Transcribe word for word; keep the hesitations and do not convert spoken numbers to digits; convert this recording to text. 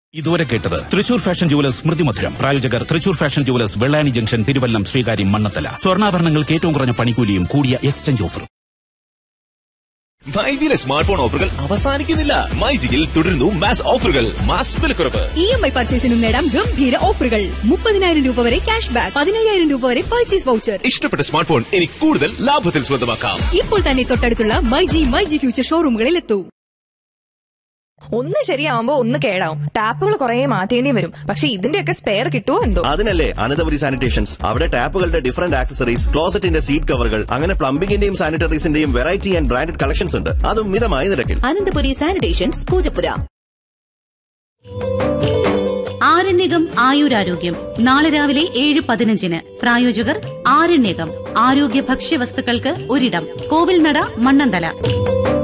ഇതുവരെ കേട്ടത് Thrissur fashion jewellers സ്മൃതി മധുരം. പ്രായോജകർ Thrissur fashion jewellers, Vellani junction, Thiruvallam, Sreekaryam, Mannathala. സ്വർണ്ണാഭരണങ്ങൾക്ക് ഏറ്റവും കുറഞ്ഞ പണിക്കൂലിയും കൂടിയ എക്സ്ചേഞ്ച് ഓഫറും. മൈജിയിലെ സ്മാർട്ട് ഫോൺ ഓഫറുകൾ അവസാനിക്കുന്നില്ല. മൈജിയിൽ തുടരുന്നു മാസ് ഓഫറുകൾ, മാസ് വിലക്കുറവ്. ഇ എം ഐ പർച്ചേസിനും നേടാം ഗംഭീര ഓഫറുകൾ. മുപ്പതിനായിരം രൂപ വരെ ക്യാഷ് ബാക്ക്, പതിനയ്യായിരം രൂപ വരെ പർച്ചേസ് വൗച്ചർ. ഇഷ്ടപ്പെട്ട സ്മാർട്ട് ഫോൺ ഇനി കൂടുതൽ ലാഭത്തിൽ സ്വന്തമാക്കാം. ഇപ്പോൾ തന്നെ തൊട്ടടുത്തുള്ള മൈജി മൈജി ഫ്യൂച്ചർ ഷോറൂമുകളിൽ എത്തൂ. ഒന്ന് ശരിയാവുമ്പോ ഒന്ന് കേടാവും. ടാപ്പുകൾ കുറെ മാറ്റേണ്ടി വരും. പക്ഷെ ഇതിന്റെയൊക്കെ സ്പെയർ കിട്ടുമോ എന്തോ. അതിനല്ലേ അനന്തപുരി സാനിറ്റേഷൻസ്. അവിടെ ടാപ്പുകളുടെ ഡിഫറന്റ് ആക്സസറീസ്, ക്ലോസറ്റിന്റെ സീറ്റ് കവറുകൾ, അങ്ങനെ പ്ലംബിംഗിന്റെയും സാനിറ്ററീസിന്റെയും വെറൈറ്റി ആൻഡ് ബ്രാൻഡഡ് കളക്ഷൻസ് ഉണ്ട്. അതും മിതമായ നിരക്കിൽ. അനന്തപുരി സാനിറ്റേഷൻസ്, പൂജപ്പുര. ആരണ്യകം ആയുരാരോഗ്യം നാളെ രാവിലെ ഏഴ് പതിനഞ്ചിന്. പ്രായോജകർ ആരണ്യകം ആരോഗ്യ ഭക്ഷ്യവസ്തുക്കൾക്ക് ഒരിടം, കോവിൽനട, മണ്ണന്തല.